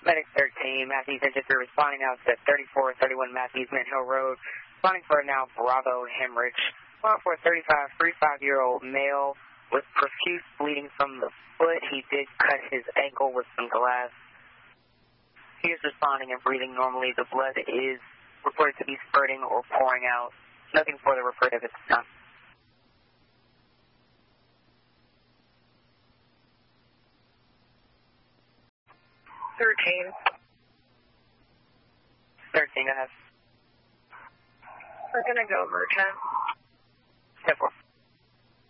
Medic 13, Matthews Entry responding now to 3431 Matthews Mint Hill Road. Responding for now Bravo Hemorrhage. Well, for a 35-year-old male with profuse bleeding from the foot. He did cut his ankle with some glass. He is responding and breathing normally. The blood is reported to be spurting or pouring out. Nothing further reported at this time. 13, go ahead. We're going to go over 10. 10-4.